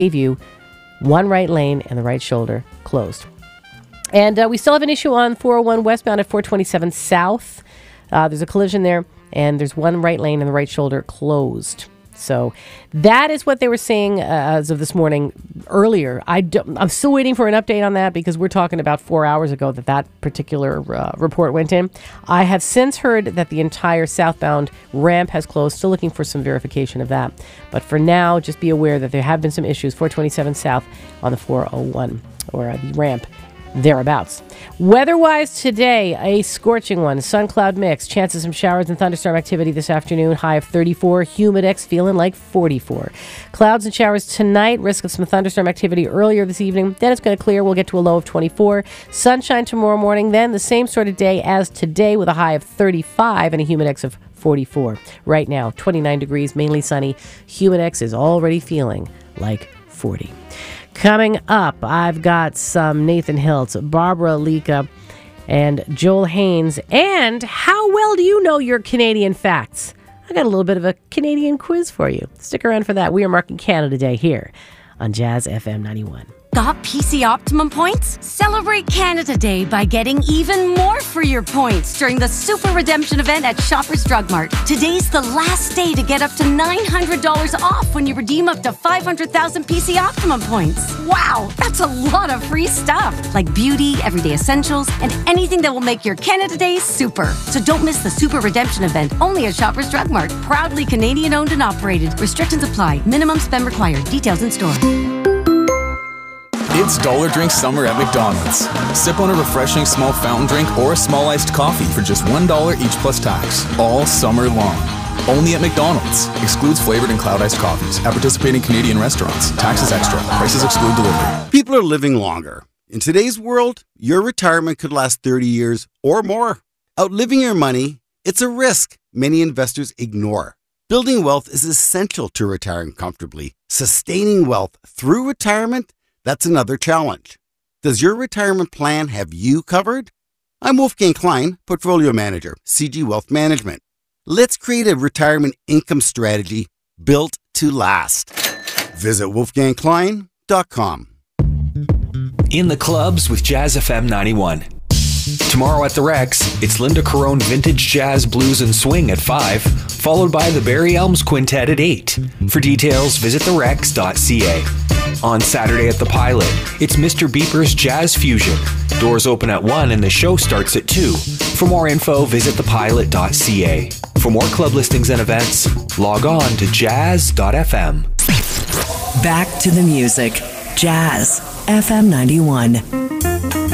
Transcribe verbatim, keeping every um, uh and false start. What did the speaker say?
View, one right lane and the right shoulder closed. And uh, we still have an issue on four oh one westbound at four twenty-seven South. Uh, there's a collision there, and there's one right lane and the right shoulder closed. So that is what they were saying uh, as of this morning earlier. I I'm still waiting for an update on that because we're talking about four hours ago that that particular uh, report went in. I have since heard that the entire southbound ramp has closed. Still looking for some verification of that. But for now, just be aware that there have been some issues. four twenty-seven South on the four oh one, or uh, the ramp. Thereabouts. Weather-wise today, a scorching one. Sun cloud mix. Chances of some showers and thunderstorm activity this afternoon. High of thirty-four. Humidex feeling like forty-four. Clouds and showers tonight. Risk of some thunderstorm activity earlier this evening. Then it's going to clear. We'll get to a low of twenty-four. Sunshine tomorrow morning. Then the same sort of day as today with a high of thirty-five and a humidex of forty-four. Right now, twenty-nine degrees, mainly sunny. Humidex is already feeling like forty. Coming up, I've got some Nathan Hiltz, Barbara Lika, and Joel Haynes. And how well do you know your Canadian facts? I got a little bit of a Canadian quiz for you. Stick around for that. We are marking Canada Day here on Jazz F M ninety-one. Got P C Optimum points? Celebrate Canada Day by getting even more for your points during the Super Redemption event at Shoppers Drug Mart. Today's the last day to get up to nine hundred dollars off when you redeem up to five hundred thousand P C Optimum points. Wow, that's a lot of free stuff, like beauty, everyday essentials, and anything that will make your Canada Day super. So don't miss the Super Redemption event only at Shoppers Drug Mart. Proudly Canadian owned and operated. Restrictions apply. Minimum spend required. Details in store. It's Dollar Drink Summer at McDonald's. Sip on a refreshing small fountain drink or a small iced coffee for just one dollar each plus tax, all summer long. Only at McDonald's. Excludes flavored and cloud iced coffees at participating Canadian restaurants. Taxes extra. Prices exclude delivery. People are living longer. In today's world, your retirement could last thirty years or more. Outliving your money, it's a risk many investors ignore. Building wealth is essential to retiring comfortably. Sustaining wealth through retirement, that's another challenge. Does your retirement plan have you covered? I'm Wolfgang Klein, Portfolio Manager, C G Wealth Management. Let's create a retirement income strategy built to last. Visit wolfgang klein dot com. In the clubs with Jazz F M ninety-one. Tomorrow at the Rex, it's Linda Carone Vintage Jazz, Blues and Swing at five, followed by the Barry Elms Quintet at eight. For details, visit the rex dot c a. On Saturday at the Pilot, it's Mister Beeper's Jazz Fusion. Doors open at one and the show starts at two. For more info, visit the pilot dot c a. For more club listings and events, log on to jazz dot f m. Back to the music. Jazz F M ninety-one.